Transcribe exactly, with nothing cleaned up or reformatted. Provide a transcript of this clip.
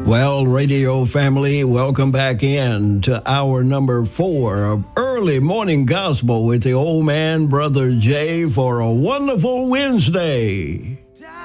Well, radio family, welcome back in to hour number four of Early Morning Gospel with the old man, Brother Jay, for a wonderful Wednesday.